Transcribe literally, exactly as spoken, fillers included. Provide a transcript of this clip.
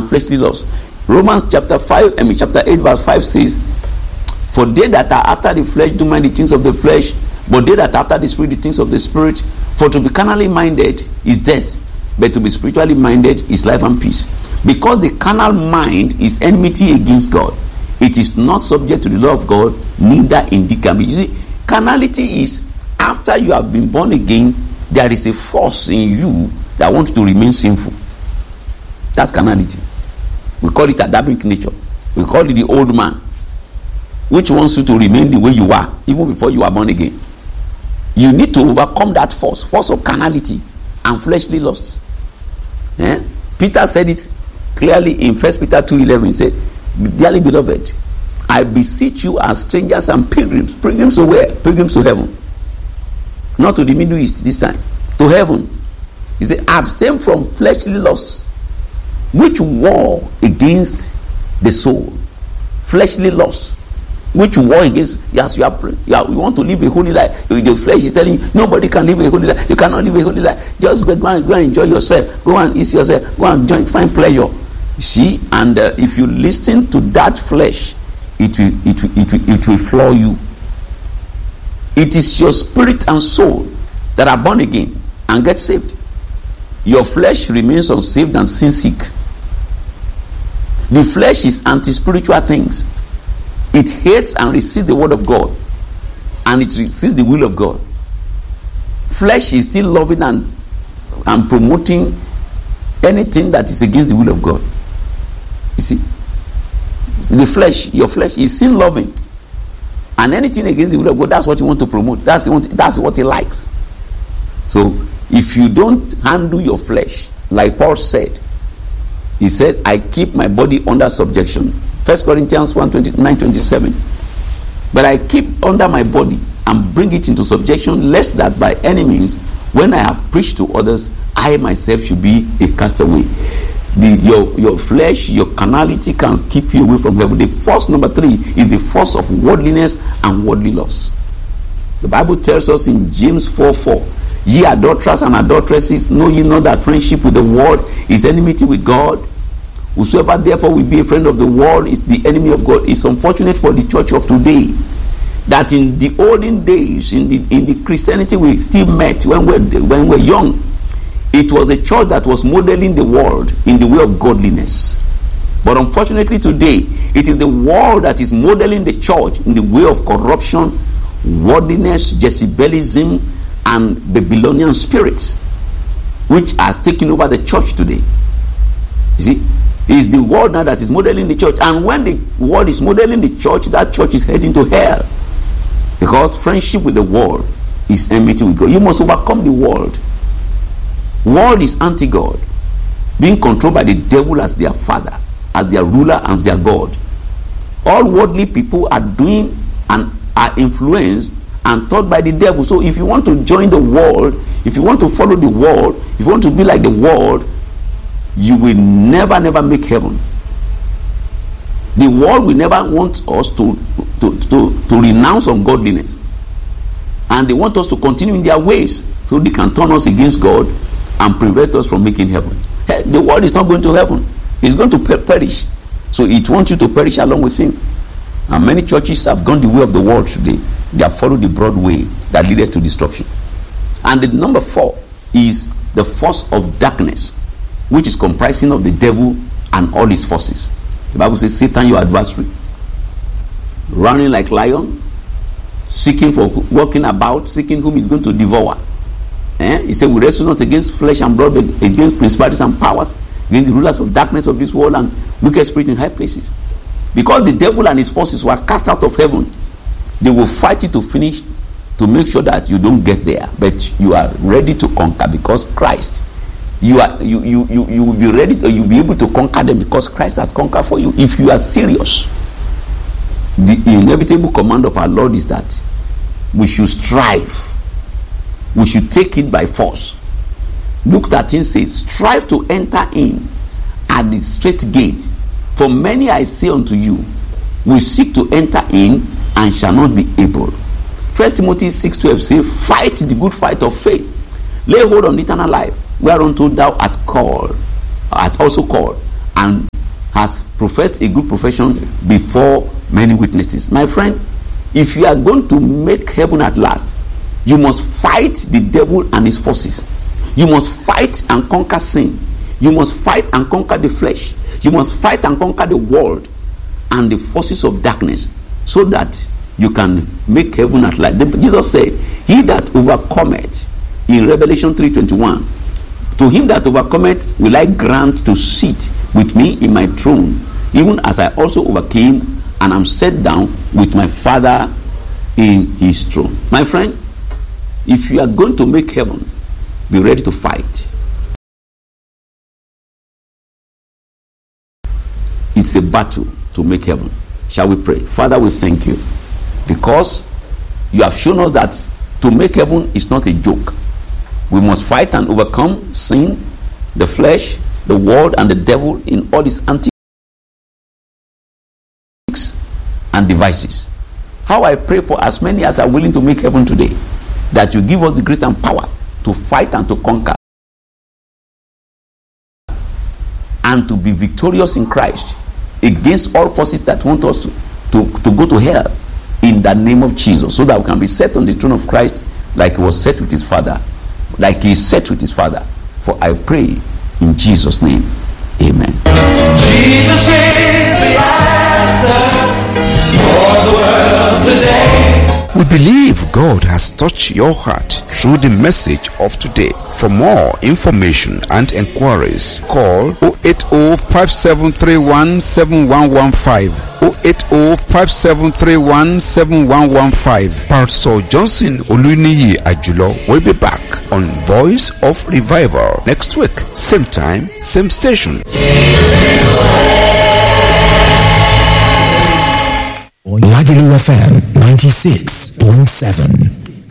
and fleshly lusts. Romans chapter five, I mean chapter eight verse five says, for they that are after the flesh do mind the things of the flesh, but they that are after the spirit the things of the spirit. For to be carnally minded is death, but to be spiritually minded is life and peace. Because the carnal mind is enmity against God. It is not subject to the law of God, neither indeed can be. You see, carnality is after you have been born again, there is a force in you that wants to remain sinful. That's carnality. We call it Adamic nature. We call it the old man, which wants you to remain the way you are, even before you are born again. You need to overcome that force, force of carnality and fleshly lusts. Eh? Peter said it clearly in First Peter two eleven. He said, dearly beloved, I beseech you as strangers and pilgrims. Pilgrims to where? Pilgrims to heaven. Not to the Middle East this time. To heaven. He said, abstain from fleshly lusts, which war against the soul. Fleshly lusts, which war against, yes, you are, you are, you want to live a holy life. The flesh is telling you, nobody can live a holy life. You cannot live a holy life. Just go and, go and enjoy yourself. Go and eat yourself. Go and join, find pleasure. You see, and uh, if you listen to that flesh, it will, it will, it will, it will floor you. It is your spirit and soul that are born again and get saved. Your flesh remains unsaved and sin sick. The flesh is anti-spiritual things. It hates and resists the word of God, and it resists the will of God. Flesh is still loving and, and promoting anything that is against the will of God. You see, the flesh, your flesh is still loving, and anything against the will of God, that's what you want to promote. That's what, that's what he likes. So if you don't handle your flesh, like Paul said, he said, I keep my body under subjection. First Corinthians one twenty-nine twenty-seven. But I keep under my body and bring it into subjection, lest that by any means, when I have preached to others, I myself should be a castaway. The, your, your flesh, your carnality can keep you away from heaven. The force number three is the force of worldliness and worldly loss. The Bible tells us in James four four, ye adulterers and adulteresses, know ye not that friendship with the world is enmity with God? Whosoever therefore will be a friend of the world is the enemy of God. It's unfortunate for the church of today that in the olden days, in the in the Christianity we still met when we when we were young, it was the church that was modeling the world in the way of godliness. But unfortunately today, it is the world that is modeling the church in the way of corruption, worldliness, Jezebellism, and Babylonian spirits, which has taken over the church today. You see, it's the world now that is modeling the church, and when the world is modeling the church, that church is heading to hell, because friendship with the world is enmity with God. You must overcome the world. World is anti-God, being controlled by the devil as their father, as their ruler, as their God. All worldly people are doing and are influenced and taught by the devil. So if you want to join the world, if you want to follow the world, if you want to be like the world, you will never never make heaven. The world will never want us to to, to, to renounce ungodliness, and they want us to continue in their ways so they can turn us against God and prevent us from making heaven. The world is not going to heaven. It's going to per- perish. So it wants you to perish along with him. And many churches have gone the way of the world today. They have followed the broad way that leaded to destruction. And the number four is the force of darkness, which is comprising of the devil and all his forces. The Bible says, Satan, your adversary, running like lion, seeking for, walking about, seeking whom he's going to devour. Eh? He said, we wrestle not against flesh and blood, but against principalities and powers, against the rulers of darkness of this world and wicked spirits in high places. Because the devil and his forces were cast out of heaven, they will fight you to finish, to make sure that you don't get there, but you are ready to conquer because Christ. You are you you you, you will be ready, or you'll be able to conquer them because Christ has conquered for you. If you are serious, the inevitable command of our Lord is that we should strive. We should take it by force. Luke thirteen says, strive to enter in at the straight gate. For many I say unto you, we seek to enter in and shall not be able. First Timothy six twelve says, fight the good fight of faith. Lay hold on eternal life, whereunto thou art called, art also called, and professed a good profession before many witnesses. My friend, if you are going to make heaven at last, you must fight the devil and his forces. You must fight and conquer sin. You must fight and conquer the flesh. You must fight and conquer the world and the forces of darkness, so that you can make heaven at last. Jesus said, he that overcometh, in Revelation three twenty-one, to him that overcometh will I grant to sit with me in my throne, even as I also overcame and am set down with my Father in his throne. My friend, if you are going to make heaven, be ready to fight. It's a battle to make heaven. Shall we pray? Father, we thank you because you have shown us that to make heaven is not a joke. We must fight and overcome sin, the flesh, the world, and the devil in all these antics and devices. How I pray for as many as are willing to make heaven today, that you give us the grace and power to fight and to conquer and to be victorious in Christ against all forces that want us to, to, to go to hell, in the name of Jesus, so that we can be set on the throne of Christ like he was set with his Father, like he is set with his Father. For I pray in Jesus' name, amen. Jesus is the answer for the world today. We believe God has touched your heart through the message of today. For more information and inquiries, call zero eight zero five seven three one seven one one five, zero eight zero five seven three one seven one one five. Pastor Johnson Oluniyi Ajulo will be back on Voice of Revival next week, same time, same station. Lagelu F M ninety-six point seven.